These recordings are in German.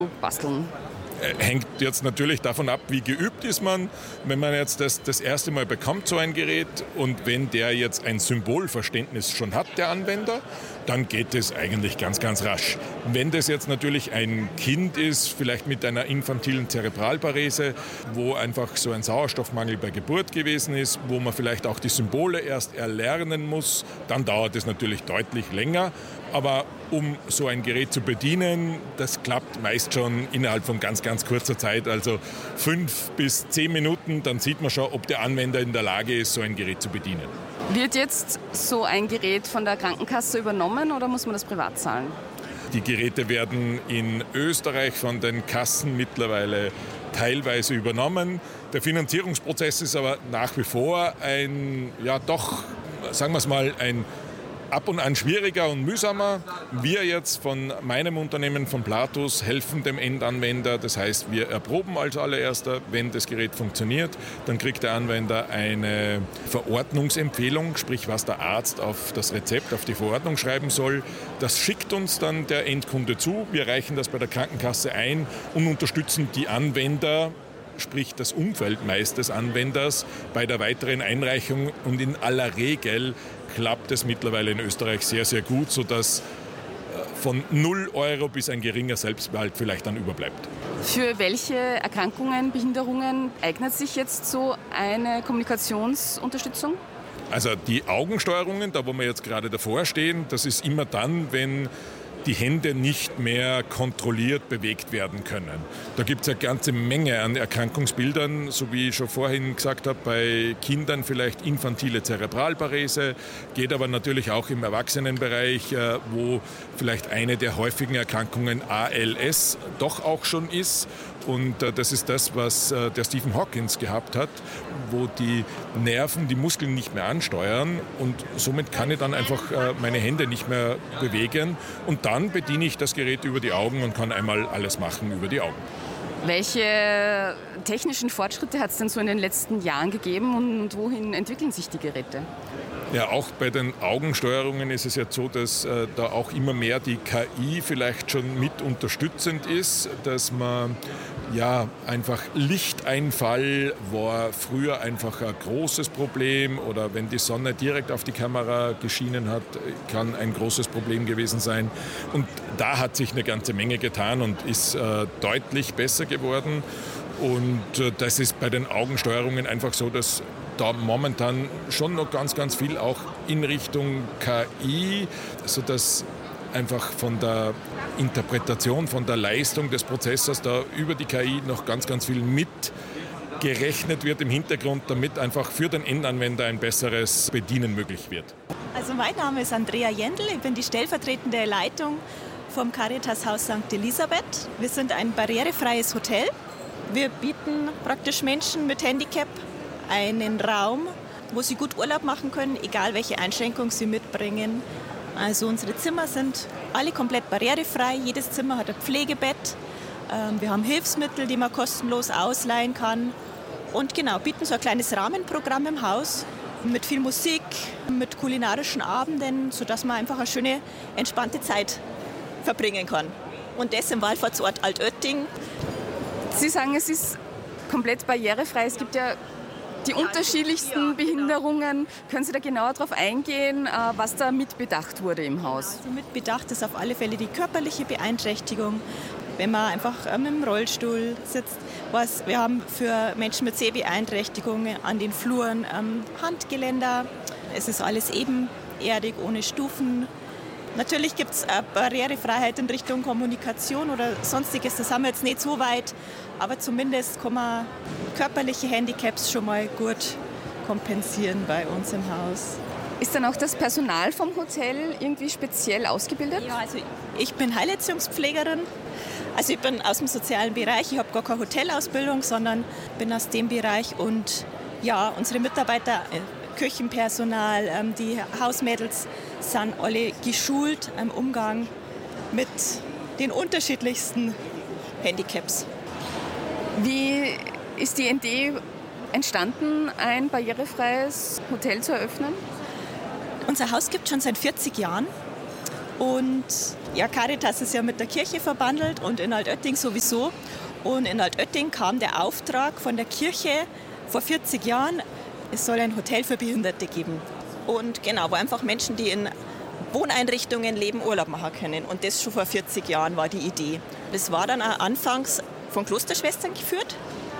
basteln? Hängt jetzt natürlich davon ab, wie geübt ist man. Wenn man jetzt das erste Mal bekommt, so ein Gerät, und wenn der jetzt ein Symbolverständnis schon hat, der Anwender, dann geht es eigentlich ganz, ganz rasch. Wenn das jetzt natürlich ein Kind ist, vielleicht mit einer infantilen Zerebralparese, wo einfach so ein Sauerstoffmangel bei Geburt gewesen ist, wo man vielleicht auch die Symbole erst erlernen muss, dann dauert es natürlich deutlich länger. Aber um so ein Gerät zu bedienen, das klappt meist schon innerhalb von ganz, ganz kurzer Zeit, also 5 bis 10 Minuten, dann sieht man schon, ob der Anwender in der Lage ist, so ein Gerät zu bedienen. Wird jetzt so ein Gerät von der Krankenkasse übernommen oder muss man das privat zahlen? Die Geräte werden in Österreich von den Kassen mittlerweile teilweise übernommen. Der Finanzierungsprozess ist aber nach wie vor ein ab und an schwieriger und mühsamer. Wir jetzt von meinem Unternehmen, von Platus, helfen dem Endanwender. Das heißt, wir erproben als allererster, wenn das Gerät funktioniert, dann kriegt der Anwender eine Verordnungsempfehlung, sprich was der Arzt auf das Rezept, auf die Verordnung schreiben soll. Das schickt uns dann der Endkunde zu. Wir reichen das bei der Krankenkasse ein und unterstützen die Anwender, sprich das Umfeld meist des Anwenders, bei der weiteren Einreichung. Und in aller Regel klappt es mittlerweile in Österreich sehr, sehr gut, sodass von 0 Euro bis ein geringer Selbstbehalt vielleicht dann überbleibt. Für welche Erkrankungen, Behinderungen eignet sich jetzt so eine Kommunikationsunterstützung? Also die Augensteuerungen, da wo wir jetzt gerade davor stehen, das ist immer dann, wenn die Hände nicht mehr kontrolliert bewegt werden können. Da gibt es eine ganze Menge an Erkrankungsbildern, so wie ich schon vorhin gesagt habe, bei Kindern vielleicht infantile Zerebralparese, geht aber natürlich auch im Erwachsenenbereich, wo vielleicht eine der häufigen Erkrankungen ALS doch auch schon ist. Und das ist das, was der Stephen Hawkins gehabt hat, wo die Nerven die Muskeln nicht mehr ansteuern und somit kann ich dann einfach meine Hände nicht mehr bewegen. Und dann bediene ich das Gerät über die Augen und kann einmal alles machen über die Augen. Welche technischen Fortschritte hat es denn so in den letzten Jahren gegeben und wohin entwickeln sich die Geräte? Ja, auch bei den Augensteuerungen ist es jetzt so, dass da auch immer mehr die KI vielleicht schon mit unterstützend ist, dass man einfach Lichteinfall war früher einfach ein großes Problem oder wenn die Sonne direkt auf die Kamera geschienen hat, kann ein großes Problem gewesen sein. Und da hat sich eine ganze Menge getan und ist deutlich besser geworden. Und das ist bei den Augensteuerungen einfach so, dass da momentan schon noch ganz, ganz viel auch in Richtung KI, sodass einfach von der Interpretation, von der Leistung des Prozessors da über die KI noch ganz, ganz viel mitgerechnet wird im Hintergrund, damit einfach für den Endanwender ein besseres Bedienen möglich wird. Also mein Name ist Andrea Jendl, ich bin die stellvertretende Leitung vom Caritas-Haus St. Elisabeth. Wir sind ein barrierefreies Hotel. Wir bieten praktisch Menschen mit Handicap einen Raum, wo sie gut Urlaub machen können, egal welche Einschränkung sie mitbringen. Also unsere Zimmer sind alle komplett barrierefrei. Jedes Zimmer hat ein Pflegebett. Wir haben Hilfsmittel, die man kostenlos ausleihen kann. Und genau, bieten so ein kleines Rahmenprogramm im Haus mit viel Musik, mit kulinarischen Abenden, sodass man einfach eine schöne, entspannte Zeit verbringen kann. Und das im Wallfahrtsort Altötting. Sie sagen, es ist komplett barrierefrei. Es gibt ja die unterschiedlichsten Behinderungen. Können Sie da genauer darauf eingehen, was da mitbedacht wurde im Haus? Also mitbedacht ist auf alle Fälle die körperliche Beeinträchtigung. Wenn man einfach im Rollstuhl sitzt, wir haben für Menschen mit Sehbeeinträchtigungen an den Fluren Handgeländer. Es ist alles ebenerdig, ohne Stufen. Natürlich gibt es Barrierefreiheit in Richtung Kommunikation oder Sonstiges. Das haben wir jetzt nicht so weit, aber zumindest kann man körperliche Handicaps schon mal gut kompensieren bei uns im Haus. Ist dann auch das Personal vom Hotel irgendwie speziell ausgebildet? Ja, also ich bin Heilerziehungspflegerin. Also ich bin aus dem sozialen Bereich. Ich habe gar keine Hotelausbildung, sondern bin aus dem Bereich. Und ja, unsere Mitarbeiter, Küchenpersonal, die Hausmädels sind alle geschult im Umgang mit den unterschiedlichsten Handicaps. Wie ist die Idee entstanden, ein barrierefreies Hotel zu eröffnen? Unser Haus gibt es schon seit 40 Jahren Und ja, Caritas ist ja mit der Kirche verbandelt und in Altötting sowieso. Und in Altötting kam der Auftrag von der Kirche vor 40 Jahren, es soll ein Hotel für Behinderte geben. Und genau, wo einfach Menschen, die in Wohneinrichtungen leben, Urlaub machen können. Und das schon vor 40 Jahren war die Idee. Das war dann auch anfangs von Klosterschwestern geführt.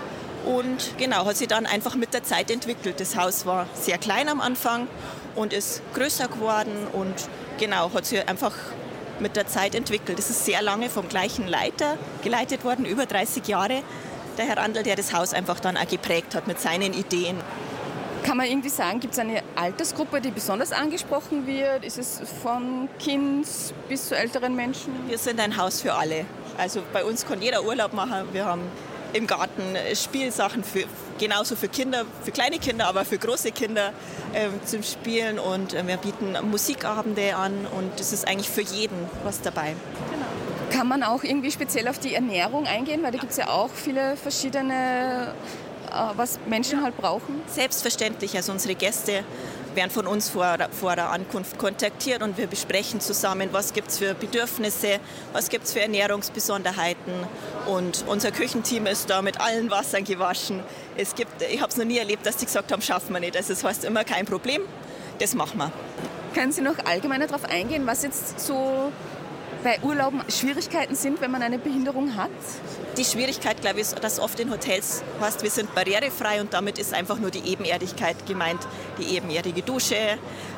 Und genau, hat sich dann einfach mit der Zeit entwickelt. Das Haus war sehr klein am Anfang und ist größer geworden und genau, hat sich einfach mit der Zeit entwickelt. Das ist sehr lange vom gleichen Leiter geleitet worden, über 30 Jahre. Der Herr Randl, der das Haus einfach dann auch geprägt hat mit seinen Ideen. Kann man irgendwie sagen, gibt es eine Altersgruppe, die besonders angesprochen wird? Ist es von Kind bis zu älteren Menschen? Wir sind ein Haus für alle. Also bei uns kann jeder Urlaub machen. Wir haben im Garten Spielsachen genauso für Kinder, für kleine Kinder, aber für große Kinder zum Spielen. Und wir bieten Musikabende an und es ist eigentlich für jeden was dabei. Genau. Kann man auch irgendwie speziell auf die Ernährung eingehen? Weil da gibt es ja auch viele verschiedene, was Menschen halt brauchen. Selbstverständlich. Also unsere Gäste werden von uns vor der Ankunft kontaktiert und wir besprechen zusammen, was gibt es für Bedürfnisse, was gibt es für Ernährungsbesonderheiten. Und unser Küchenteam ist da mit allen Wassern gewaschen. Ich habe es noch nie erlebt, dass die gesagt haben, schaffen wir nicht. Also das heißt immer kein Problem, das machen wir. Können Sie noch allgemeiner darauf eingehen, was jetzt so bei Urlauben Schwierigkeiten sind, wenn man eine Behinderung hat? Die Schwierigkeit, glaube ich, ist, dass oft in Hotels heißt, wir sind barrierefrei und damit ist einfach nur die Ebenerdigkeit gemeint, die ebenerdige Dusche.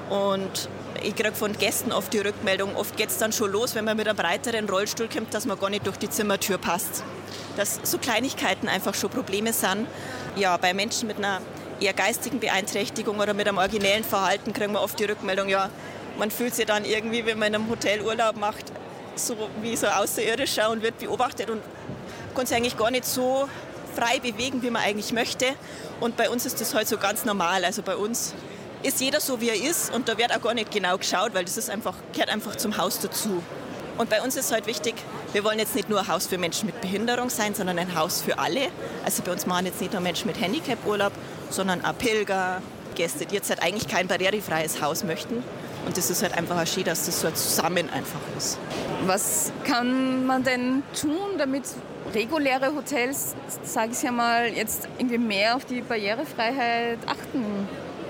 Und ich kriege von Gästen oft die Rückmeldung, oft geht es dann schon los, wenn man mit einem breiteren Rollstuhl kommt, dass man gar nicht durch die Zimmertür passt. Dass so Kleinigkeiten einfach schon Probleme sind. Ja, bei Menschen mit einer eher geistigen Beeinträchtigung oder mit einem originellen Verhalten kriegen wir oft die Rückmeldung, ja, man fühlt sich dann irgendwie, wenn man in einem Hotel Urlaub macht, so wie so Außerirdischer und wird beobachtet und kann sich eigentlich gar nicht so frei bewegen, wie man eigentlich möchte. Und bei uns ist das halt so ganz normal. Also bei uns ist jeder so, wie er ist und da wird auch gar nicht genau geschaut, weil das ist gehört einfach zum Haus dazu. Und bei uns ist halt wichtig, wir wollen jetzt nicht nur ein Haus für Menschen mit Behinderung sein, sondern ein Haus für alle. Also bei uns machen jetzt nicht nur Menschen mit Handicap Urlaub, sondern auch Pilger, Gäste, die jetzt halt eigentlich kein barrierefreies Haus möchten. Und das ist halt einfach auch schön, dass das so zusammen einfach ist. Was kann man denn tun, damit reguläre Hotels, sage ich ja mal, jetzt irgendwie mehr auf die Barrierefreiheit achten?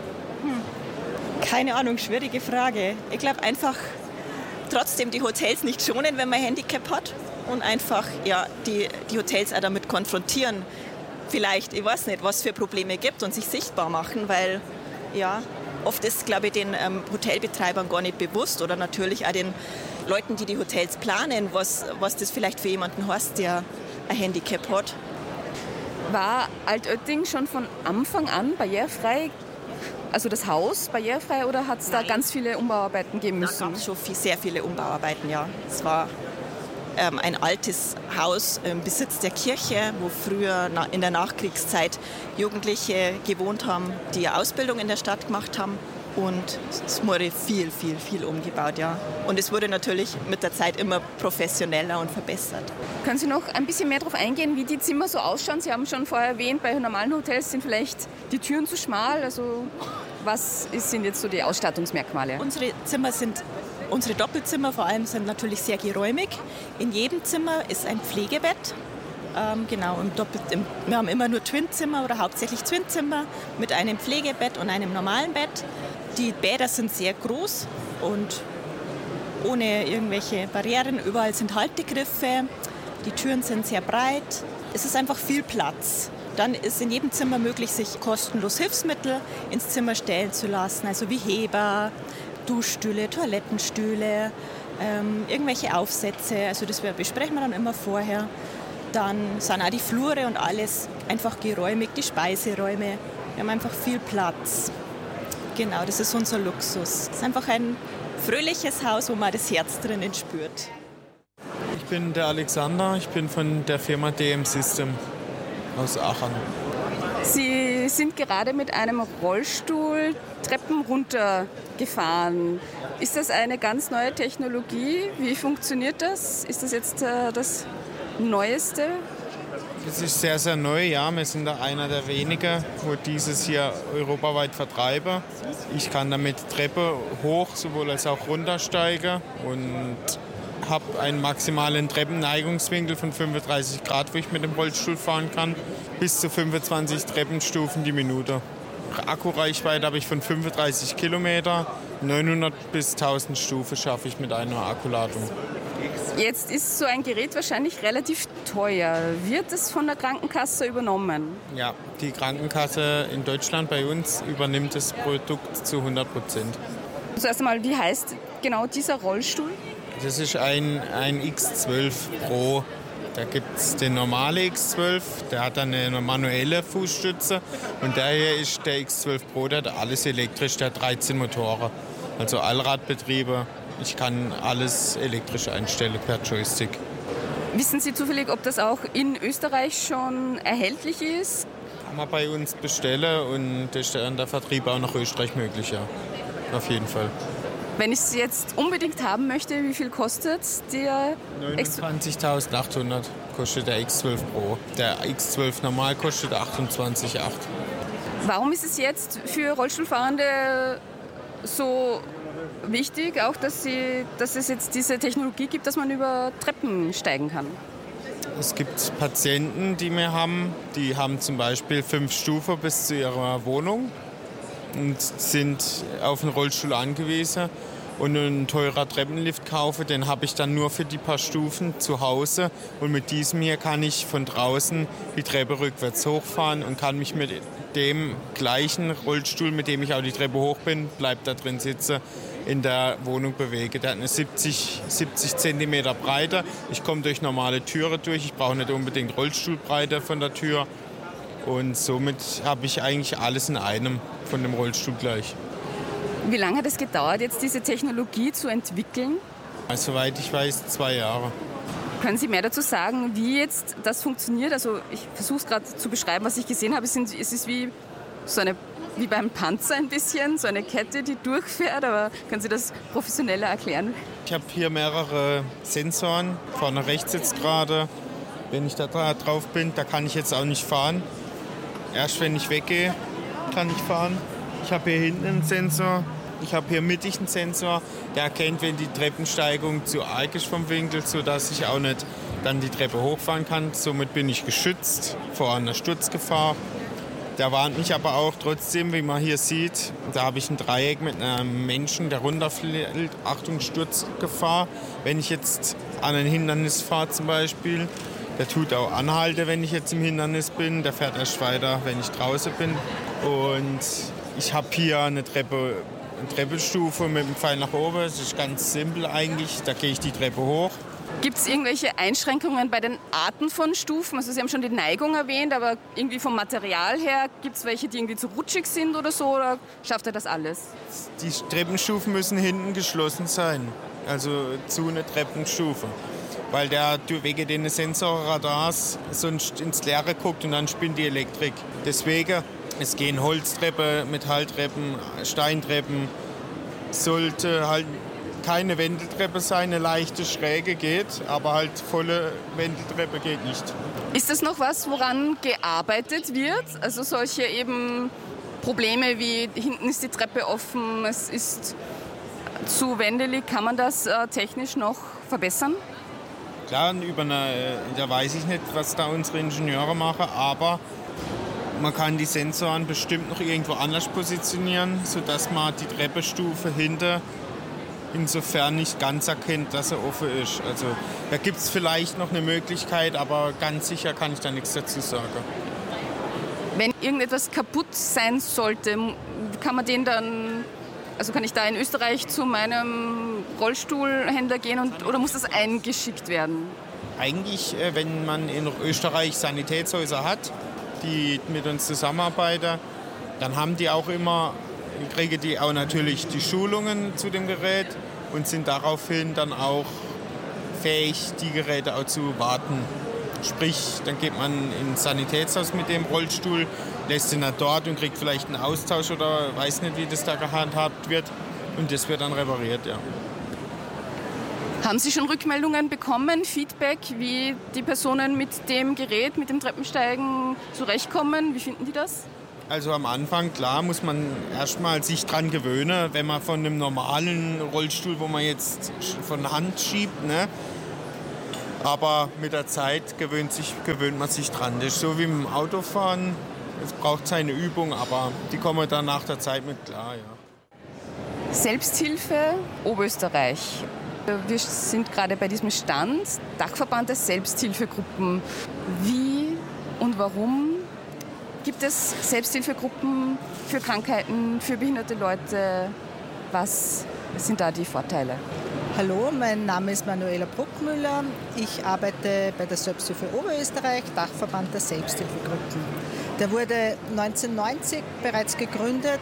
Keine Ahnung, schwierige Frage. Ich glaube einfach trotzdem die Hotels nicht schonen, wenn man Handicap hat und einfach ja, die Hotels auch damit konfrontieren. Vielleicht, ich weiß nicht, was es für Probleme gibt und sich sichtbar machen, weil ja, oft ist, glaube ich, den Hotelbetreibern gar nicht bewusst oder natürlich auch den Leuten, die die Hotels planen, was das vielleicht für jemanden heißt, der ein Handicap hat. War Altötting schon von Anfang an barrierefrei, also das Haus barrierefrei, oder hat es da ganz viele Umbauarbeiten geben müssen? Da gab es schon sehr viele Umbauarbeiten, ja. Es war ein altes Haus im Besitz der Kirche, wo früher in der Nachkriegszeit Jugendliche gewohnt haben, die eine Ausbildung in der Stadt gemacht haben. Und es wurde viel umgebaut, ja. Und es wurde natürlich mit der Zeit immer professioneller und verbessert. Können Sie noch ein bisschen mehr darauf eingehen, wie die Zimmer so ausschauen? Sie haben schon vorher erwähnt, bei normalen Hotels sind vielleicht die Türen zu schmal. Also was sind jetzt so die Ausstattungsmerkmale? Unsere Doppelzimmer vor allem sind natürlich sehr geräumig. In jedem Zimmer ist ein Pflegebett. Genau, wir haben immer nur Twinzimmer oder hauptsächlich Twinzimmer mit einem Pflegebett und einem normalen Bett. Die Bäder sind sehr groß und ohne irgendwelche Barrieren. Überall sind Haltegriffe, die Türen sind sehr breit. Es ist einfach viel Platz. Dann ist in jedem Zimmer möglich, sich kostenlos Hilfsmittel ins Zimmer stellen zu lassen, also wie Heber, Duschstühle, Toilettenstühle, irgendwelche Aufsätze. Also das besprechen wir dann immer vorher. Dann sind auch die Flure und alles einfach geräumig, die Speiseräume. Wir haben einfach viel Platz. Genau, das ist unser Luxus. Es ist einfach ein fröhliches Haus, wo man das Herz drinnen spürt. Ich bin der Alexander, ich bin von der Firma DM System aus Aachen. Sie sind gerade mit einem Rollstuhl Treppen runtergefahren. Ist das eine ganz neue Technologie? Wie funktioniert das? Ist das jetzt das Neueste? Das ist sehr, sehr neu, ja. Wir sind da einer der wenigen, wo dieses hier europaweit vertreiben. Ich kann damit Treppe hoch, sowohl als auch runtersteigen und habe einen maximalen Treppenneigungswinkel von 35 Grad, wo ich mit dem Rollstuhl fahren kann, bis zu 25 Treppenstufen die Minute. Akkureichweite habe ich von 35 Kilometer, 900 bis 1000 Stufen schaffe ich mit einer Akkuladung. Jetzt ist so ein Gerät wahrscheinlich relativ teuer. Wird es von der Krankenkasse übernommen? Ja, die Krankenkasse in Deutschland bei uns übernimmt das Produkt zu 100%. Zuerst einmal, wie heißt genau dieser Rollstuhl? Das ist ein X12 Pro. Da gibt es den normale X12, der hat dann eine manuelle Fußstütze. Und der hier ist der X12 Pro, der hat alles elektrisch, der hat 13 Motoren. Also Allradbetriebe. Ich kann alles elektrisch einstellen per Joystick. Wissen Sie zufällig, ob das auch in Österreich schon erhältlich ist? Kann man bei uns bestellen und ist dann der Vertrieb auch nach Österreich möglich, ja. Auf jeden Fall. Wenn ich es jetzt unbedingt haben möchte, wie viel kostet der? 29.800 kostet der X12 Pro. Der X12 normal kostet 28.800. Warum ist es jetzt für Rollstuhlfahrende so wichtig, auch dass es jetzt diese Technologie gibt, dass man über Treppen steigen kann? Es gibt Patienten, die haben zum Beispiel 5 Stufen bis zu ihrer Wohnung und sind auf einen Rollstuhl angewiesen. Und einen teurer Treppenlift kaufe, den habe ich dann nur für die paar Stufen zu Hause. Und mit diesem hier kann ich von draußen die Treppe rückwärts hochfahren und kann mich mit dem gleichen Rollstuhl, mit dem ich auch die Treppe hoch bin, bleibt da drin sitzen, in der Wohnung bewege. Der hat eine 70 cm Breite. Ich komme durch normale Türen durch. Ich brauche nicht unbedingt Rollstuhlbreite von der Tür. Und somit habe ich eigentlich alles in einem von dem Rollstuhl gleich. Wie lange hat es gedauert, jetzt diese Technologie zu entwickeln? Soweit ich weiß, 2 Jahre. Können Sie mehr dazu sagen, wie jetzt das funktioniert? Also ich versuche es gerade zu beschreiben, was ich gesehen habe. Es ist wie beim Panzer ein bisschen, so eine Kette, die durchfährt. Aber können Sie das professioneller erklären? Ich habe hier mehrere Sensoren. Vorne rechts jetzt gerade. Wenn ich da drauf bin, da kann ich jetzt auch nicht fahren. Erst wenn ich weggehe, kann ich fahren. Ich habe hier hinten einen Sensor, ich habe hier mittig einen Sensor, der erkennt, wenn die Treppensteigung zu arg ist vom Winkel, sodass ich auch nicht dann die Treppe hochfahren kann. Somit bin ich geschützt vor einer Sturzgefahr. Der warnt mich aber auch trotzdem, wie man hier sieht, da habe ich ein Dreieck mit einem Menschen, der runterfällt. Achtung, Sturzgefahr. Wenn ich jetzt an ein Hindernis fahre zum Beispiel, der tut auch anhalten, wenn ich jetzt im Hindernis bin. Der fährt erst weiter, wenn ich draußen bin. Und ich habe hier eine Treppenstufe mit dem Pfeil nach oben. Das ist ganz simpel eigentlich. Da gehe ich die Treppe hoch. Gibt es irgendwelche Einschränkungen bei den Arten von Stufen? Also Sie haben schon die Neigung erwähnt, aber irgendwie vom Material her, gibt es welche, die irgendwie zu rutschig sind oder so? Oder schafft er das alles? Die Treppenstufen müssen hinten geschlossen sein. Also zu einer Treppenstufe. Weil der wegen den Sensorradars sonst ins Leere guckt und dann spinnt die Elektrik. Deswegen, es gehen Holztreppen, Metalltreppen, Steintreppen. Sollte halt keine Wendeltreppe sein, eine leichte Schräge geht, aber halt volle Wendeltreppe geht nicht. Ist das noch was, woran gearbeitet wird? Also solche eben Probleme wie hinten ist die Treppe offen, es ist zu wendelig, kann man das technisch noch verbessern? Klar, da weiß ich nicht, was da unsere Ingenieure machen, aber man kann die Sensoren bestimmt noch irgendwo anders positionieren, sodass man die Treppenstufe hinter insofern nicht ganz erkennt, dass er offen ist. Also da gibt es vielleicht noch eine Möglichkeit, aber ganz sicher kann ich da nichts dazu sagen. Wenn irgendetwas kaputt sein sollte, kann man den dann, also kann ich da in Österreich zu meinem Rollstuhlhändler gehen oder muss das eingeschickt werden? Eigentlich, wenn man in Österreich Sanitätshäuser hat, die mit uns zusammenarbeiten, dann haben die auch immer, kriegen die auch natürlich die Schulungen zu dem Gerät und sind daraufhin dann auch fähig, die Geräte auch zu warten. Sprich, dann geht man ins Sanitätshaus mit dem Rollstuhl, lässt ihn dann dort und kriegt vielleicht einen Austausch oder weiß nicht, wie das da gehandhabt wird. Und das wird dann repariert, ja. Haben Sie schon Rückmeldungen bekommen, Feedback, wie die Personen mit dem Gerät, mit dem Treppensteigen zurechtkommen? Wie finden die das? Also am Anfang, klar, muss man erstmal sich dran gewöhnen, wenn man von einem normalen Rollstuhl, wo man jetzt von Hand schiebt, ne? Aber mit der Zeit gewöhnt man sich dran. Das ist so wie im Autofahren. Es braucht seine Übung, aber die kommen dann nach der Zeit mit klar, ja. Selbsthilfe Oberösterreich. Wir sind gerade bei diesem Stand, Dachverband der Selbsthilfegruppen. Wie und warum gibt es Selbsthilfegruppen für Krankheiten, für behinderte Leute? Was sind da die Vorteile? Hallo, mein Name ist Manuela Bruckmüller. Ich arbeite bei der Selbsthilfe Oberösterreich, Dachverband der Selbsthilfegruppen. Der wurde 1990 bereits gegründet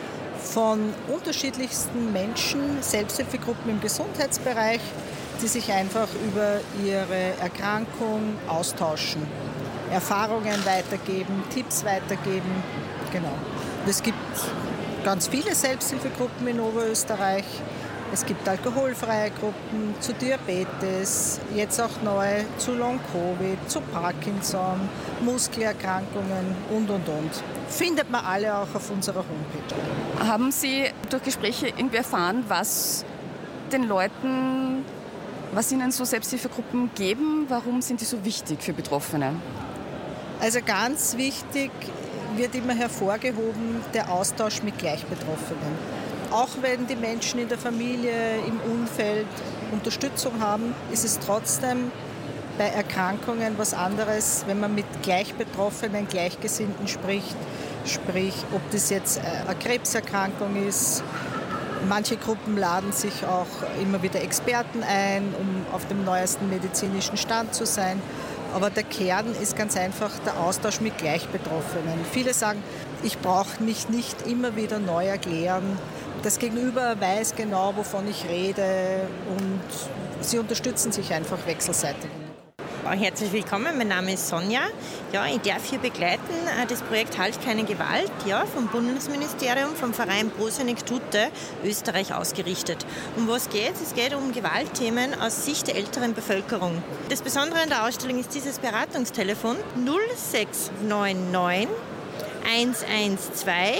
von unterschiedlichsten Menschen, Selbsthilfegruppen im Gesundheitsbereich, die sich einfach über ihre Erkrankung austauschen, Erfahrungen weitergeben, Tipps weitergeben. Genau. Es gibt ganz viele Selbsthilfegruppen in Oberösterreich. Es gibt alkoholfreie Gruppen zu Diabetes, jetzt auch neu zu Long-Covid, zu Parkinson, Muskelerkrankungen und. Findet man alle auch auf unserer Homepage. Haben Sie durch Gespräche irgendwie erfahren, was den Leuten, was ihnen so Selbsthilfegruppen geben? Warum sind die so wichtig für Betroffene? Also ganz wichtig wird immer hervorgehoben der Austausch mit Gleichbetroffenen. Auch wenn die Menschen in der Familie, im Umfeld Unterstützung haben, ist es trotzdem bei Erkrankungen was anderes, wenn man mit Gleichbetroffenen, Gleichgesinnten spricht. Sprich, ob das jetzt eine Krebserkrankung ist. Manche Gruppen laden sich auch immer wieder Experten ein, um auf dem neuesten medizinischen Stand zu sein. Aber der Kern ist ganz einfach der Austausch mit Gleichbetroffenen. Viele sagen, ich brauche mich nicht immer wieder neu erklären. Das Gegenüber weiß genau, wovon ich rede, und sie unterstützen sich einfach wechselseitig. Herzlich willkommen, mein Name ist Sonja. Ja, ich darf hier begleiten das Projekt Halt keine Gewalt, ja, vom Bundesministerium, vom Verein Pro Senectute Österreich ausgerichtet. Um was geht es? Es geht um Gewaltthemen aus Sicht der älteren Bevölkerung. Das Besondere an der Ausstellung ist dieses Beratungstelefon 0699 112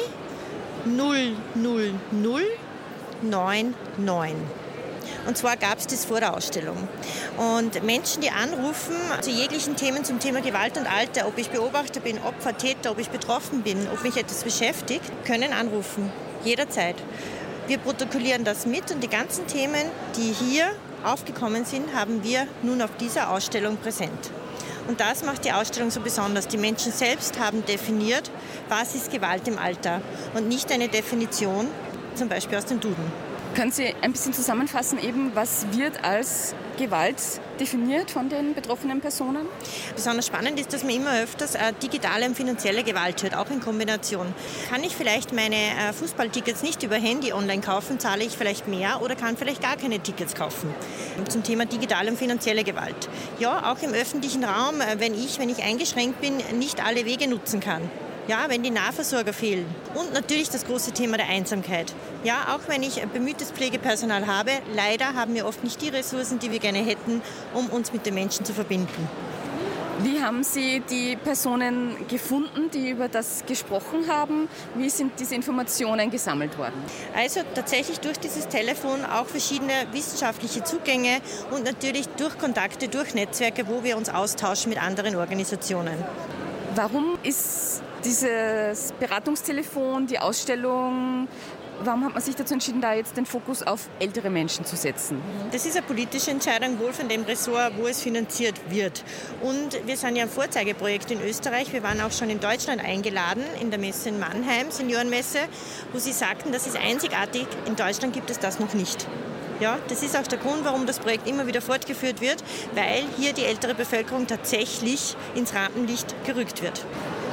00099. Und zwar gab es das vor der Ausstellung. Und Menschen, die anrufen zu jeglichen Themen zum Thema Gewalt und Alter, ob ich Beobachter bin, Opfer, Täter, ob ich betroffen bin, ob mich etwas beschäftigt, können anrufen. Jederzeit. Wir protokollieren das mit und die ganzen Themen, die hier aufgekommen sind, haben wir nun auf dieser Ausstellung präsent. Und das macht die Ausstellung so besonders. Die Menschen selbst haben definiert, was ist Gewalt im Alter und nicht eine Definition, zum Beispiel aus dem Duden. Können Sie ein bisschen zusammenfassen, eben, was wird als Gewalt definiert von den betroffenen Personen? Besonders spannend ist, dass man immer öfters digitale und finanzielle Gewalt hört, auch in Kombination. Kann ich vielleicht meine Fußballtickets nicht über Handy online kaufen, zahle ich vielleicht mehr oder kann vielleicht gar keine Tickets kaufen? Zum Thema digitale und finanzielle Gewalt. Ja, auch im öffentlichen Raum, wenn ich eingeschränkt bin, nicht alle Wege nutzen kann. Ja, wenn die Nahversorger fehlen. Und natürlich das große Thema der Einsamkeit. Ja, auch wenn ich bemühtes Pflegepersonal habe, leider haben wir oft nicht die Ressourcen, die wir gerne hätten, um uns mit den Menschen zu verbinden. Wie haben Sie die Personen gefunden, die über das gesprochen haben? Wie sind diese Informationen gesammelt worden? Also tatsächlich durch dieses Telefon auch verschiedene wissenschaftliche Zugänge und natürlich durch Kontakte, durch Netzwerke, wo wir uns austauschen mit anderen Organisationen. Warum ist dieses Beratungstelefon, die Ausstellung, warum hat man sich dazu entschieden, da jetzt den Fokus auf ältere Menschen zu setzen? Das ist eine politische Entscheidung, wohl von dem Ressort, wo es finanziert wird. Und wir sind ja ein Vorzeigeprojekt in Österreich. Wir waren auch schon in Deutschland eingeladen, in der Messe in Mannheim, Seniorenmesse, wo sie sagten, das ist einzigartig, in Deutschland gibt es das noch nicht. Ja, das ist auch der Grund, warum das Projekt immer wieder fortgeführt wird, weil hier die ältere Bevölkerung tatsächlich ins Rampenlicht gerückt wird.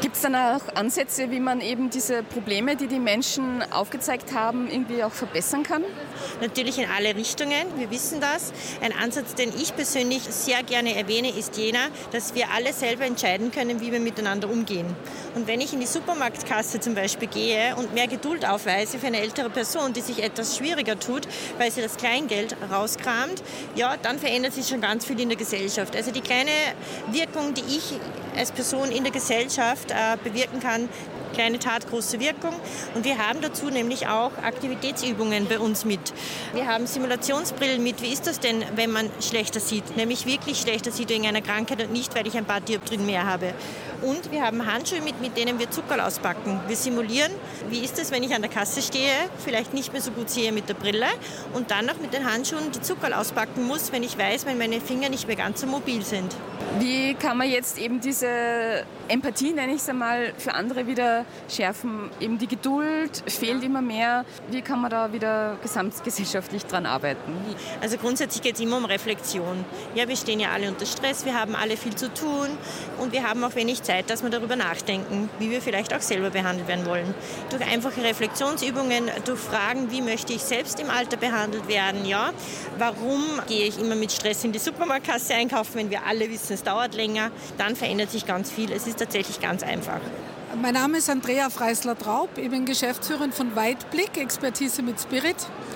Gibt es dann auch Ansätze, wie man eben diese Probleme, die die Menschen aufgezeigt haben, irgendwie auch verbessern kann? Natürlich in alle Richtungen, wir wissen das. Ein Ansatz, den ich persönlich sehr gerne erwähne, ist jener, dass wir alle selber entscheiden können, wie wir miteinander umgehen. Und wenn ich in die Supermarktkasse zum Beispiel gehe und mehr Geduld aufweise für eine ältere Person, die sich etwas schwieriger tut, weil sie das Kleingeld rauskramt, ja, dann verändert sich schon ganz viel in der Gesellschaft. Also die kleine Wirkung, die ich als Person in der Gesellschaft bewirken kann, kleine Tat, große Wirkung. Und wir haben dazu nämlich auch Aktivitätsübungen bei uns mit. Wir haben Simulationsbrillen mit. Wie ist das denn, wenn man schlechter sieht? Nämlich wirklich schlechter sieht wegen einer Krankheit und nicht, weil ich ein paar Dioptrien mehr habe. Und wir haben Handschuhe mit denen wir Zuckerl auspacken. Wir simulieren, wie ist es, wenn ich an der Kasse stehe, vielleicht nicht mehr so gut sehe mit der Brille und dann noch mit den Handschuhen die Zuckerl auspacken muss, wenn ich weiß, wenn meine Finger nicht mehr ganz so mobil sind. Wie kann man jetzt eben diese Empathie, nenne ich es einmal, für andere wieder schärfen? Eben die Geduld fehlt immer mehr. Wie kann man da wieder gesamtgesellschaftlich dran arbeiten? Also grundsätzlich geht es immer um Reflexion. Ja, wir stehen ja alle unter Stress, wir haben alle viel zu tun und wir haben auch wenig Zeit, dass wir darüber nachdenken, wie wir vielleicht auch selber behandelt werden wollen. Durch einfache Reflexionsübungen, durch Fragen, wie möchte ich selbst im Alter behandelt werden, ja? Warum gehe ich immer mit Stress in die Supermarktkasse einkaufen, wenn wir alle wissen, es dauert länger, dann verändert sich ganz viel. Es ist tatsächlich ganz einfach. Mein Name ist Andrea Freisler-Traub, ich bin Geschäftsführerin von Weitblick, Expertise mit Spirit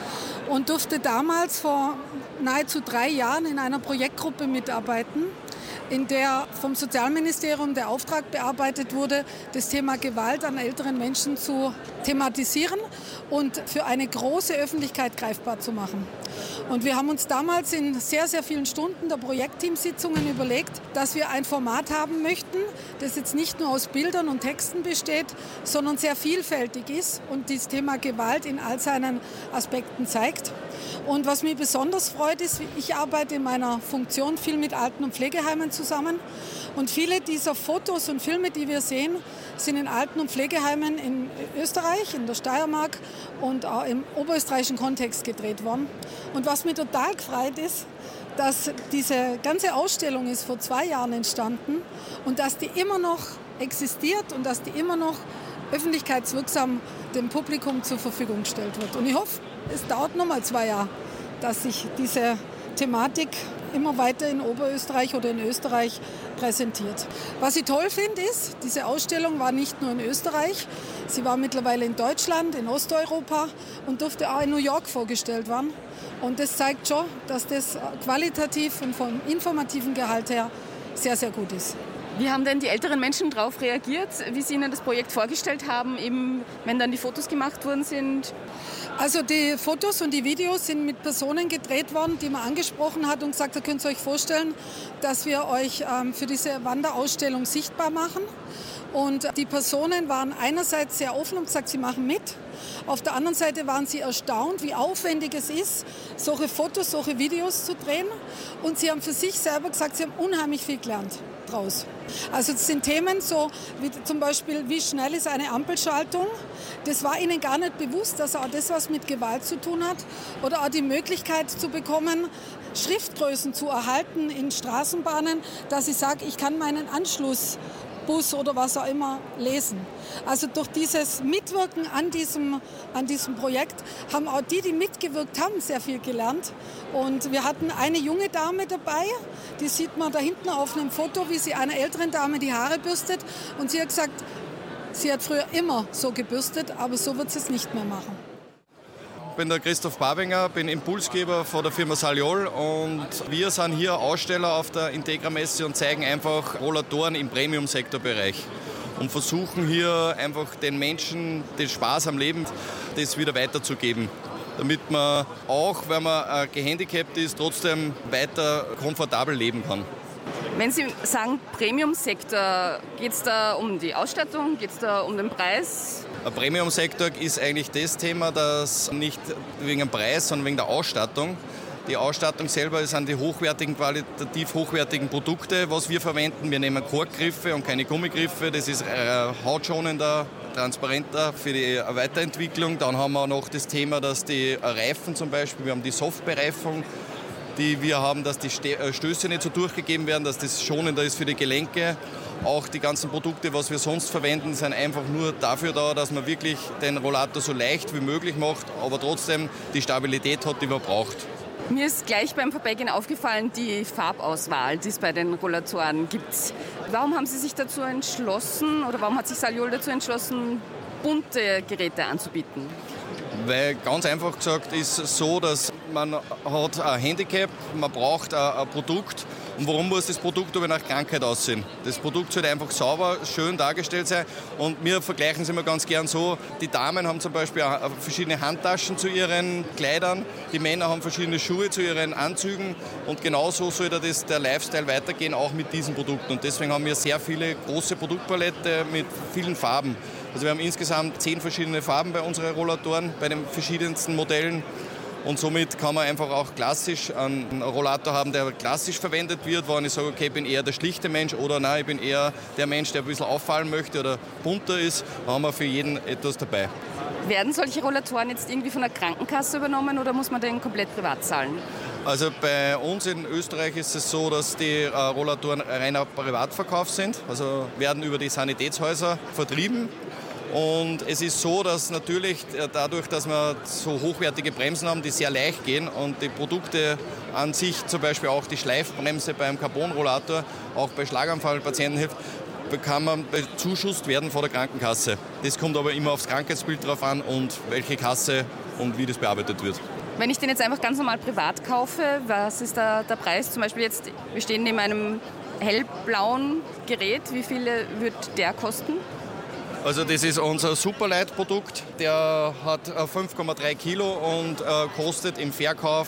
und durfte damals vor nahezu 3 Jahren in einer Projektgruppe mitarbeiten, in der vom Sozialministerium der Auftrag bearbeitet wurde, das Thema Gewalt an älteren Menschen zu thematisieren und für eine große Öffentlichkeit greifbar zu machen. Und wir haben uns damals in sehr, sehr vielen Stunden der Projektteamsitzungen überlegt, dass wir ein Format haben möchten, das jetzt nicht nur aus Bildern und Texten besteht, sondern sehr vielfältig ist und das Thema Gewalt in all seinen Aspekten zeigt. Und was mich besonders freut, ist, ich arbeite in meiner Funktion viel mit Alten- und Pflegeheimen zusammen. Und viele dieser Fotos und Filme, die wir sehen, sind in Alten- und Pflegeheimen in Österreich, in der Steiermark und auch im oberösterreichischen Kontext gedreht worden. Und was mich total gefreut ist, dass diese ganze Ausstellung ist vor 2 Jahren entstanden und dass die immer noch existiert und dass die immer noch öffentlichkeitswirksam dem Publikum zur Verfügung gestellt wird. Und ich hoffe, es dauert noch mal 2 Jahre, dass sich diese Thematik immer weiter in Oberösterreich oder in Österreich präsentiert. Was ich toll finde, ist, diese Ausstellung war nicht nur in Österreich, sie war mittlerweile in Deutschland, in Osteuropa und durfte auch in New York vorgestellt werden. Und das zeigt schon, dass das qualitativ und vom informativen Gehalt her sehr, sehr gut ist. Wie haben denn die älteren Menschen darauf reagiert, wie sie Ihnen das Projekt vorgestellt haben, eben wenn dann die Fotos gemacht worden sind? Also die Fotos und die Videos sind mit Personen gedreht worden, die man angesprochen hat und gesagt, da könnt ihr euch vorstellen, dass wir euch für diese Wanderausstellung sichtbar machen. Und die Personen waren einerseits sehr offen und gesagt, sie machen mit. Auf der anderen Seite waren sie erstaunt, wie aufwendig es ist, solche Fotos, solche Videos zu drehen. Und sie haben für sich selber gesagt, sie haben unheimlich viel gelernt draus. Also das sind Themen so wie zum Beispiel, wie schnell ist eine Ampelschaltung. Das war ihnen gar nicht bewusst, dass auch das was mit Gewalt zu tun hat. Oder auch die Möglichkeit zu bekommen, Schriftgrößen zu erhalten in Straßenbahnen, dass ich sage, ich kann meinen Anschlussbus oder was auch immer lesen. Also durch dieses Mitwirken an diesem Projekt haben auch die mitgewirkt haben, sehr viel gelernt. Und wir hatten eine junge Dame dabei, die sieht man da hinten auf einem Foto, wie sie einer älteren Dame die Haare bürstet. Und sie hat gesagt, sie hat früher immer so gebürstet, aber so wird sie es nicht mehr machen. Ich bin der Christoph Babinger, bin Impulsgeber von der Firma Saliol und wir sind hier Aussteller auf der Integra-Messe und zeigen einfach Rollatoren im Premium-Sektorbereich und versuchen hier einfach den Menschen den Spaß am Leben, das wieder weiterzugeben, damit man auch, wenn man gehandicapt ist, trotzdem weiter komfortabel leben kann. Wenn Sie sagen Premium-Sektor, geht es da um die Ausstattung, geht es da um den Preis? Ein Premium-Sektor ist eigentlich das Thema, das nicht wegen dem Preis, sondern wegen der Ausstattung. Die Ausstattung selber sind die hochwertigen, qualitativ hochwertigen Produkte, was wir verwenden. Wir nehmen Korkgriffe und keine Gummigriffe. Das ist hautschonender, transparenter für die Weiterentwicklung. Dann haben wir noch das Thema, dass die Reifen zum Beispiel, wir haben die Softbereifung, die wir haben, dass die Stöße nicht so durchgegeben werden, dass das schonender ist für die Gelenke. Auch die ganzen Produkte, was wir sonst verwenden, sind einfach nur dafür da, dass man wirklich den Rollator so leicht wie möglich macht, aber trotzdem die Stabilität hat, die man braucht. Mir ist gleich beim Vorbeigehen aufgefallen, die Farbauswahl, die es bei den Rollatoren gibt. Warum haben Sie sich dazu entschlossen oder warum hat sich Saliol dazu entschlossen, bunte Geräte anzubieten? Weil ganz einfach gesagt ist es so, dass man hat ein Handicap, man braucht ein Produkt. Und warum muss das Produkt aber nach Krankheit aussehen? Das Produkt sollte einfach sauber, schön dargestellt sein. Und wir vergleichen es immer ganz gern so, die Damen haben zum Beispiel verschiedene Handtaschen zu ihren Kleidern, die Männer haben verschiedene Schuhe zu ihren Anzügen und genauso sollte der Lifestyle weitergehen, auch mit diesen Produkten. Und deswegen haben wir sehr viele große Produktpalette mit vielen Farben. Also wir haben insgesamt 10 verschiedene Farben bei unseren Rollatoren, bei den verschiedensten Modellen. Und somit kann man einfach auch klassisch einen Rollator haben, der klassisch verwendet wird, wo ich sage, okay, ich bin eher der schlichte Mensch oder nein, ich bin eher der Mensch, der ein bisschen auffallen möchte oder bunter ist. Da haben wir für jeden etwas dabei. Werden solche Rollatoren jetzt irgendwie von der Krankenkasse übernommen oder muss man den komplett privat zahlen? Also bei uns in Österreich ist es so, dass die Rollatoren reiner Privatverkauf sind, also werden über die Sanitätshäuser vertrieben. Und es ist so, dass natürlich dadurch, dass wir so hochwertige Bremsen haben, die sehr leicht gehen und die Produkte an sich, zum Beispiel auch die Schleifbremse beim Carbonrollator, auch bei Schlaganfallpatienten hilft, kann man bezuschusst werden von der Krankenkasse. Das kommt aber immer aufs Krankheitsbild drauf an und welche Kasse und wie das bearbeitet wird. Wenn ich den jetzt einfach ganz normal privat kaufe, was ist da der Preis? Zum Beispiel jetzt, wir stehen neben einem hellblauen Gerät. Wie viel wird der kosten? Also das ist unser Superlight-Produkt, der hat 5,3 Kilo und kostet im Verkauf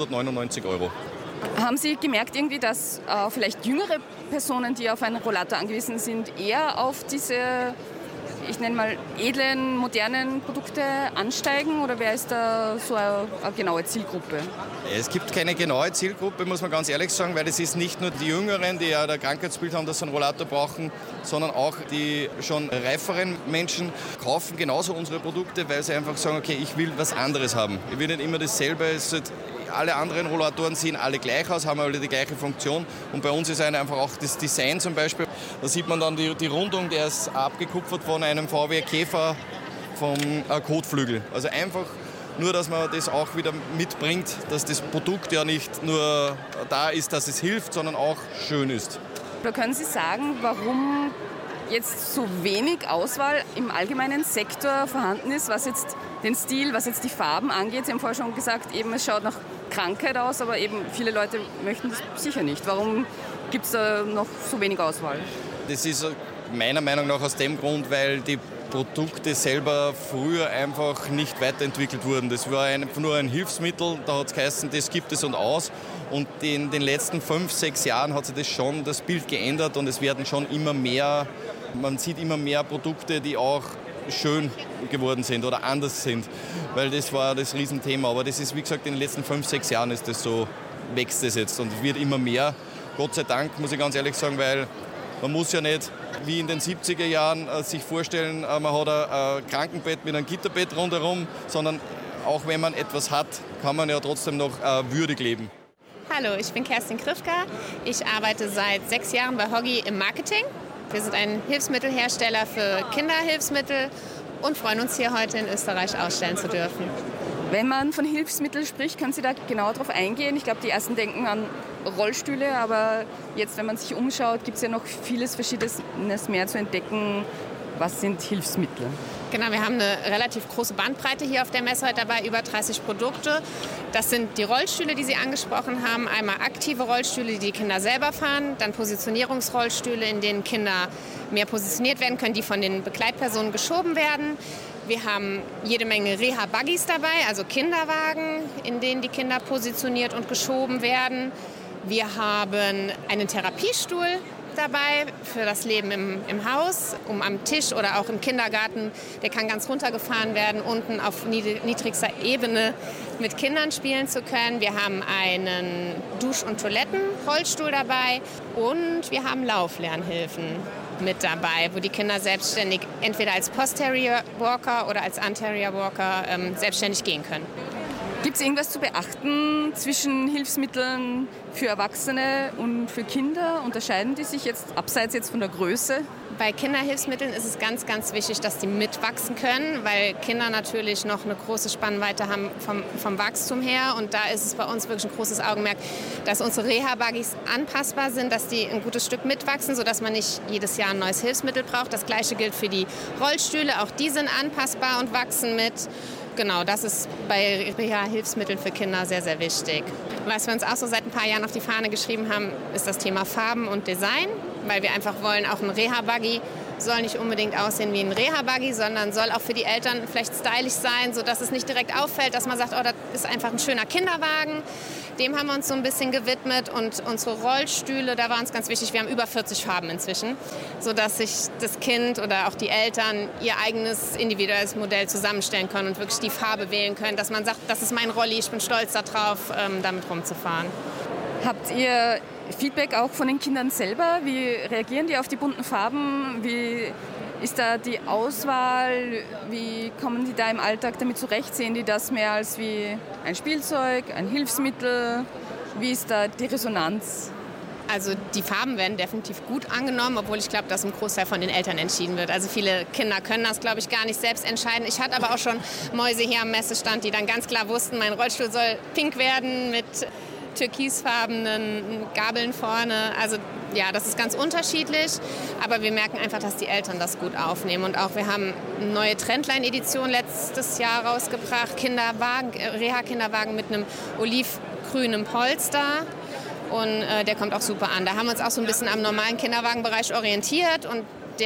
499 €. Haben Sie gemerkt irgendwie, dass vielleicht jüngere Personen, die auf einen Rollator angewiesen sind, eher auf diese, ich nenne mal, edlen, modernen Produkte ansteigen? Oder wer ist da so eine genaue Zielgruppe? Es gibt keine genaue Zielgruppe, muss man ganz ehrlich sagen, weil es ist nicht nur die Jüngeren, die ja ein Krankheitsbild haben, dass sie einen Rollator brauchen, sondern auch die schon reiferen Menschen kaufen genauso unsere Produkte, weil sie einfach sagen, okay, ich will was anderes haben. Ich will nicht immer dasselbe. Alle anderen Rollatoren sehen alle gleich aus, haben alle die gleiche Funktion. Und bei uns ist einfach auch das Design zum Beispiel. Da sieht man dann die Rundung, der ist abgekupfert von einem VW Käfer vom Kotflügel. Also einfach nur, dass man das auch wieder mitbringt, dass das Produkt ja nicht nur da ist, dass es hilft, sondern auch schön ist. Oder können Sie sagen, warum jetzt so wenig Auswahl im allgemeinen Sektor vorhanden ist, was jetzt den Stil, was jetzt die Farben angeht? Sie haben vorher schon gesagt, eben es schaut nach Krankheit aus, aber eben viele Leute möchten das sicher nicht. Warum gibt es da noch so wenig Auswahl? Das ist meiner Meinung nach aus dem Grund, weil die Produkte selber früher einfach nicht weiterentwickelt wurden. Das war nur ein Hilfsmittel, da hat es geheißen, das gibt es und aus. Und in den letzten 5, 6 Jahren hat sich das Bild geändert und es werden schon immer mehr, man sieht immer mehr Produkte, die auch schön geworden sind oder anders sind, weil das war das Riesenthema. Aber das ist, wie gesagt, in den letzten 5, 6 Jahren ist das so, wächst das jetzt und es wird immer mehr. Gott sei Dank, muss ich ganz ehrlich sagen, weil man muss ja nicht wie in den 70er Jahren sich vorstellen, man hat ein Krankenbett mit einem Gitterbett rundherum, sondern auch wenn man etwas hat, kann man ja trotzdem noch würdig leben. Hallo, ich bin Kerstin Krifka. Ich arbeite seit 6 Jahren bei Hoggy im Marketing. Wir sind ein Hilfsmittelhersteller für Kinderhilfsmittel und freuen uns hier heute in Österreich ausstellen zu dürfen. Wenn man von Hilfsmitteln spricht, können Sie da genauer drauf eingehen? Ich glaube, die ersten denken an Rollstühle, aber jetzt, wenn man sich umschaut, gibt es ja noch vieles Verschiedenes mehr zu entdecken. Was sind Hilfsmittel? Genau, wir haben eine relativ große Bandbreite hier auf der Messe heute dabei, über 30 Produkte. Das sind die Rollstühle, die Sie angesprochen haben. Einmal aktive Rollstühle, die die Kinder selber fahren. Dann Positionierungsrollstühle, in denen Kinder mehr positioniert werden können, die von den Begleitpersonen geschoben werden. Wir haben jede Menge Reha-Buggies dabei, also Kinderwagen, in denen die Kinder positioniert und geschoben werden. Wir haben einen Therapiestuhl dabei für das Leben im Haus, am Tisch oder auch im Kindergarten. Der kann ganz runtergefahren werden, unten auf niedrigster Ebene mit Kindern spielen zu können. Wir haben einen Dusch- und Toilettenrollstuhl dabei und wir haben Lauflernhilfen mit dabei, wo die Kinder selbstständig entweder als Posterior Walker oder als Anterior Walker selbstständig gehen können. Gibt es irgendwas zu beachten zwischen Hilfsmitteln für Erwachsene und für Kinder? Unterscheiden die sich jetzt abseits jetzt von der Größe? Bei Kinderhilfsmitteln ist es ganz, ganz wichtig, dass die mitwachsen können, weil Kinder natürlich noch eine große Spannweite haben vom Wachstum her. Und da ist es bei uns wirklich ein großes Augenmerk, dass unsere Reha-Buggies anpassbar sind, dass die ein gutes Stück mitwachsen, sodass man nicht jedes Jahr ein neues Hilfsmittel braucht. Das Gleiche gilt für die Rollstühle. Auch die sind anpassbar und wachsen mit. Genau, das ist bei Reha-Hilfsmitteln für Kinder sehr, sehr wichtig. Was wir uns auch so seit ein paar Jahren auf die Fahne geschrieben haben, ist das Thema Farben und Design, weil wir einfach wollen, auch ein Reha-Buggy soll nicht unbedingt aussehen wie ein Reha-Buggy, sondern soll auch für die Eltern vielleicht stylisch sein, sodass es nicht direkt auffällt, dass man sagt, oh, das ist einfach ein schöner Kinderwagen. Dem haben wir uns so ein bisschen gewidmet und unsere Rollstühle, da war uns ganz wichtig, wir haben über 40 Farben inzwischen, sodass sich das Kind oder auch die Eltern ihr eigenes individuelles Modell zusammenstellen können und wirklich die Farbe wählen können, dass man sagt, das ist mein Rolli, ich bin stolz darauf, damit rumzufahren. Habt ihr Feedback auch von den Kindern selber? Wie reagieren die auf die bunten Farben? Wie ist da die Auswahl? Wie kommen die da im Alltag damit zurecht? Sehen die das mehr als wie ein Spielzeug, ein Hilfsmittel? Wie ist da die Resonanz? Also die Farben werden definitiv gut angenommen, obwohl ich glaube, dass ein Großteil von den Eltern entschieden wird. Also viele Kinder können das, glaube ich, gar nicht selbst entscheiden. Ich hatte aber auch schon Mäuse hier am Messestand, die dann ganz klar wussten, mein Rollstuhl soll pink werden mit türkisfarbenen Gabeln vorne. Also ja, das ist ganz unterschiedlich, aber wir merken einfach, dass die Eltern das gut aufnehmen. Und auch wir haben eine neue Trendline-Edition letztes Jahr rausgebracht, Reha-Kinderwagen mit einem olivgrünen Polster. Und der kommt auch super an. Da haben wir uns auch so ein bisschen am normalen Kinderwagenbereich orientiert und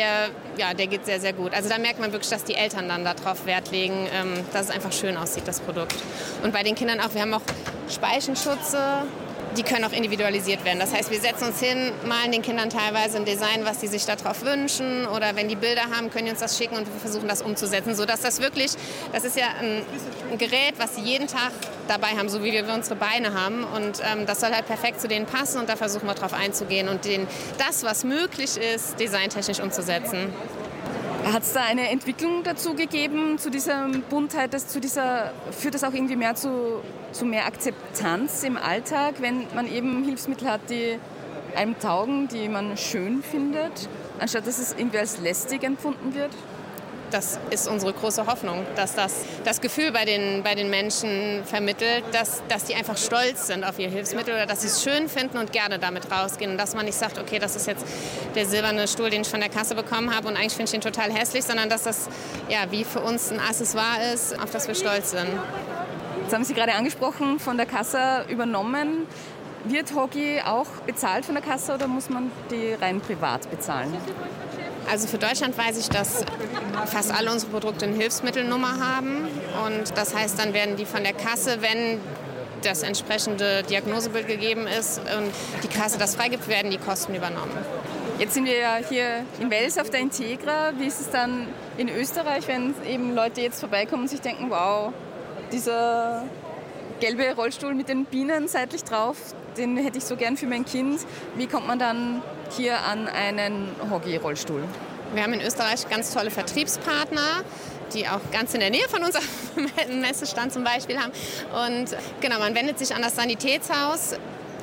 der geht sehr, sehr gut. Also da merkt man wirklich, dass die Eltern dann darauf Wert legen, dass es einfach schön aussieht, das Produkt. Und bei den Kindern auch, wir haben auch Speichenschutze, die können auch individualisiert werden. Das heißt, wir setzen uns hin, malen den Kindern teilweise ein Design, was sie sich darauf wünschen. Oder wenn die Bilder haben, können die uns das schicken und wir versuchen das umzusetzen. Sodass das wirklich, das ist ja ein Gerät, was sie jeden Tag dabei haben, so wie wir unsere Beine haben. Und das soll halt perfekt zu denen passen und da versuchen wir drauf einzugehen und das, was möglich ist, designtechnisch umzusetzen. Hat es da eine Entwicklung dazu gegeben, zu dieser Buntheit, führt das auch irgendwie mehr zu mehr Akzeptanz im Alltag, wenn man eben Hilfsmittel hat, die einem taugen, die man schön findet, anstatt dass es irgendwie als lästig empfunden wird? Das ist unsere große Hoffnung, dass das Gefühl bei den Menschen vermittelt, dass die einfach stolz sind auf ihr Hilfsmittel oder dass sie es schön finden und gerne damit rausgehen. Und dass man nicht sagt, okay, das ist jetzt der silberne Stuhl, den ich von der Kasse bekommen habe und eigentlich finde ich den total hässlich, sondern dass das ja wie für uns ein Accessoire ist, auf das wir stolz sind. Jetzt haben Sie gerade angesprochen, von der Kasse übernommen. Wird Hoggy auch bezahlt von der Kasse oder muss man die rein privat bezahlen? Also für Deutschland weiß ich, dass fast alle unsere Produkte eine Hilfsmittelnummer haben. Und das heißt, dann werden die von der Kasse, wenn das entsprechende Diagnosebild gegeben ist und die Kasse das freigibt, werden die Kosten übernommen. Jetzt sind wir ja hier in Wels auf der Integra. Wie ist es dann in Österreich, wenn eben Leute jetzt vorbeikommen und sich denken, wow, dieser gelbe Rollstuhl mit den Bienen seitlich drauf, den hätte ich so gern für mein Kind. Wie kommt man dann hier an einen Hoggy-Rollstuhl? Wir haben in Österreich ganz tolle Vertriebspartner, die auch ganz in der Nähe von unserem Messestand zum Beispiel haben. Und genau, man wendet sich an das Sanitätshaus,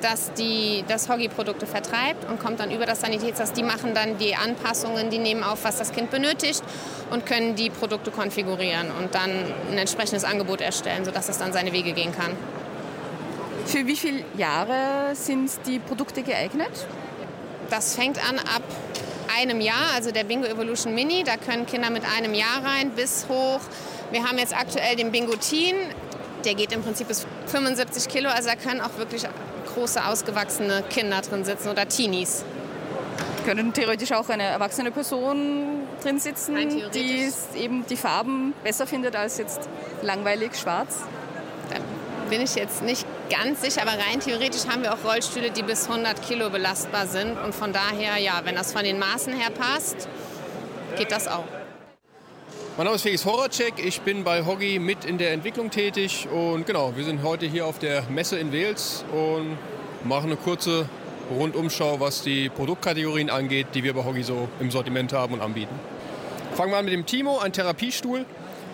das Hoggy-Produkte vertreibt und kommt dann über das Sanitätshaus. Die machen dann die Anpassungen, die nehmen auf, was das Kind benötigt und können die Produkte konfigurieren und dann ein entsprechendes Angebot erstellen, sodass es dann seine Wege gehen kann. Für wie viele Jahre sind die Produkte geeignet? Das fängt an ab einem Jahr, also der Bingo Evolution Mini. Da können Kinder mit einem Jahr rein bis hoch. Wir haben jetzt aktuell den Bingo Teen. Der geht im Prinzip bis 75 Kilo. Also da können auch wirklich große, ausgewachsene Kinder drin sitzen oder Teenies. Können theoretisch auch eine erwachsene Person drin sitzen, die eben die Farben besser findet als jetzt langweilig schwarz? Da bin ich jetzt nicht ganz sicher, aber rein theoretisch haben wir auch Rollstühle, die bis 100 Kilo belastbar sind. Und von daher, ja, wenn das von den Maßen her passt, geht das auch. Mein Name ist Felix Horacek, ich bin bei Hoggy mit in der Entwicklung tätig und genau, wir sind heute hier auf der Messe in Wels und machen eine kurze Rundumschau, was die Produktkategorien angeht, die wir bei Hoggy so im Sortiment haben und anbieten. Fangen wir an mit dem Timo, ein Therapiestuhl.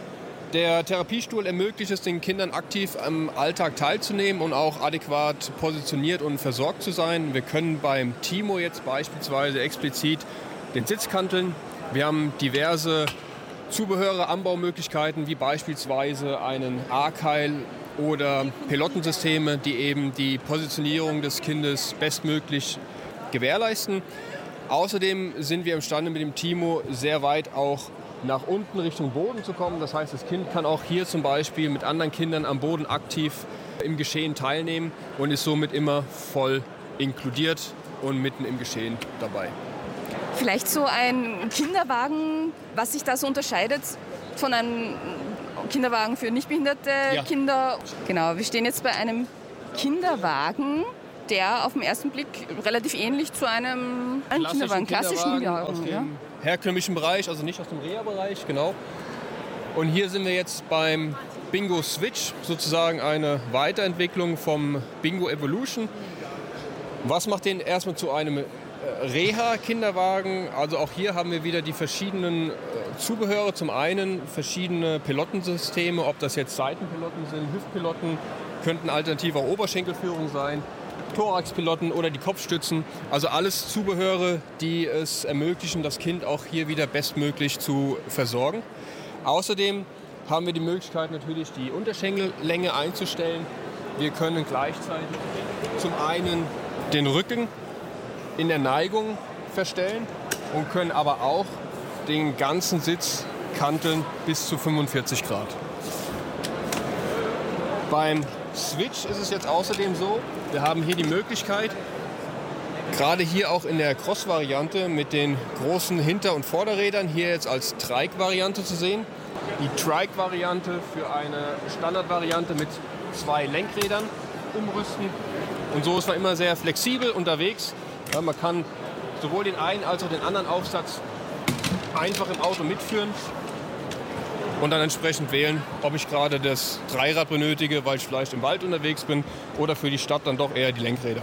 Der Therapiestuhl ermöglicht es den Kindern aktiv am Alltag teilzunehmen und auch adäquat positioniert und versorgt zu sein. Wir können beim Timo jetzt beispielsweise explizit den Sitz kanteln. Wir haben diverse Zubehöre, Anbaumöglichkeiten wie beispielsweise einen A-Keil oder Pilottensysteme, die eben die Positionierung des Kindes bestmöglich gewährleisten. Außerdem sind wir imstande mit dem Timo sehr weit auch nach unten Richtung Boden zu kommen. Das heißt, das Kind kann auch hier zum Beispiel mit anderen Kindern am Boden aktiv im Geschehen teilnehmen und ist somit immer voll inkludiert und mitten im Geschehen dabei. Vielleicht so ein Kinderwagen, was sich da so unterscheidet von einem Kinderwagen für nichtbehinderte Kinder. Genau, wir stehen jetzt bei einem Kinderwagen, der auf den ersten Blick relativ ähnlich zu einem klassischen Kinderwagen aus dem herkömmlichen Bereich, also nicht aus dem Reha-Bereich, genau. Und hier sind wir jetzt beim Bingo Switch, sozusagen eine Weiterentwicklung vom Bingo Evolution. Was macht den erstmal zu einem Reha-Kinderwagen? Also auch hier haben wir wieder die verschiedenen Zubehöre. Zum einen verschiedene Pilottensysteme, ob das jetzt Seitenpilotten sind, Hüftpilotten, könnten alternative Oberschenkelführung sein, Thoraxpilotten oder die Kopfstützen. Also alles Zubehöre, die es ermöglichen, das Kind auch hier wieder bestmöglich zu versorgen. Außerdem haben wir die Möglichkeit natürlich die Unterschenkellänge einzustellen. Wir können gleichzeitig zum einen den Rücken in der Neigung verstellen und können aber auch den ganzen Sitz kanteln bis zu 45 Grad. Beim Switch ist es jetzt außerdem so, wir haben hier die Möglichkeit, gerade hier auch in der Cross-Variante mit den großen Hinter- und Vorderrädern, hier jetzt als Trike-Variante zu sehen. Die Trike-Variante für eine Standardvariante mit 2 Lenkrädern umrüsten. Und so ist man immer sehr flexibel unterwegs. Ja, man kann sowohl den einen als auch den anderen Aufsatz einfach im Auto mitführen und dann entsprechend wählen, ob ich gerade das Dreirad benötige, weil ich vielleicht im Wald unterwegs bin, oder für die Stadt dann doch eher die Lenkräder.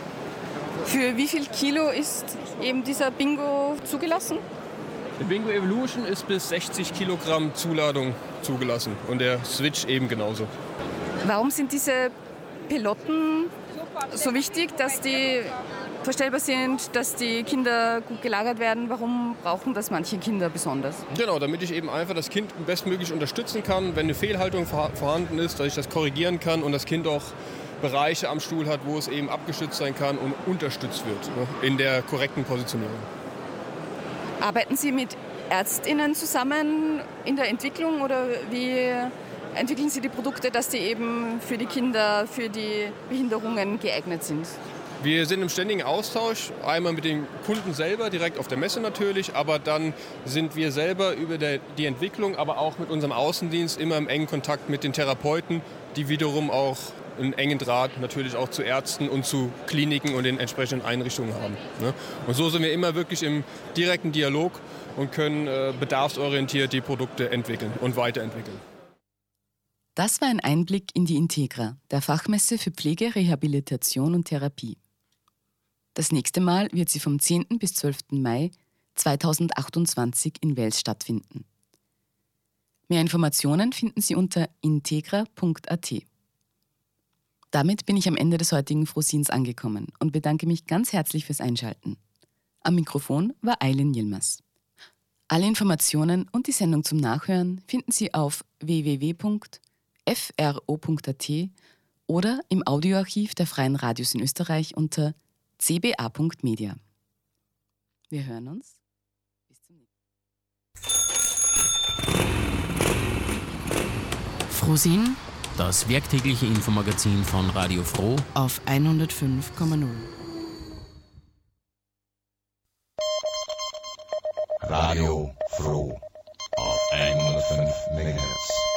Für wie viel Kilo ist eben dieser Bingo zugelassen? Der Bingo Evolution ist bis 60 Kilogramm Zuladung zugelassen und der Switch eben genauso. Warum sind diese Pilotten so wichtig, dass die verstellbar sind, dass die Kinder gut gelagert werden? Warum brauchen das manche Kinder besonders? Genau, damit ich eben einfach das Kind bestmöglich unterstützen kann, wenn eine Fehlhaltung vorhanden ist, dass ich das korrigieren kann und das Kind auch Bereiche am Stuhl hat, wo es eben abgestützt sein kann und unterstützt wird, ne, in der korrekten Positionierung. Arbeiten Sie mit ÄrztInnen zusammen in der Entwicklung oder wie entwickeln Sie die Produkte, dass die eben für die Kinder, für die Behinderungen geeignet sind? Wir sind im ständigen Austausch, einmal mit den Kunden selber, direkt auf der Messe natürlich, aber dann sind wir selber über die Entwicklung, aber auch mit unserem Außendienst immer im engen Kontakt mit den Therapeuten, die wiederum auch einen engen Draht natürlich auch zu Ärzten und zu Kliniken und den entsprechenden Einrichtungen haben. Und so sind wir immer wirklich im direkten Dialog und können bedarfsorientiert die Produkte entwickeln und weiterentwickeln. Das war ein Einblick in die Integra, der Fachmesse für Pflege, Rehabilitation und Therapie. Das nächste Mal wird sie vom 10. bis 12. Mai 2028 in Wels stattfinden. Mehr Informationen finden Sie unter integra.at. Damit bin ich am Ende des heutigen Frohsinns angekommen und bedanke mich ganz herzlich fürs Einschalten. Am Mikrofon war Aylin Yilmaz. Alle Informationen und die Sendung zum Nachhören finden Sie auf www.fro.at oder im Audioarchiv der Freien Radios in Österreich unter cba.media. Wir hören uns. Bis zum nächsten Mal. Frohsinn, das werktägliche Infomagazin von Radio Froh auf 105,0. Radio Froh auf 105 MHz.